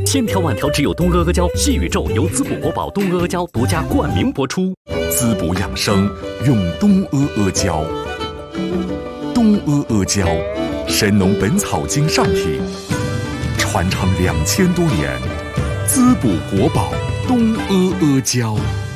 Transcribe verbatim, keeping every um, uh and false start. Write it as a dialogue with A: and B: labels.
A: 千条万条只有东阿阿胶，细宇宙由滋补国宝东阿阿胶独家冠名播出。
B: 滋补养生用东阿阿胶，东阿阿胶，神农本草经上品，传承两千多年，滋补国宝东阿阿胶。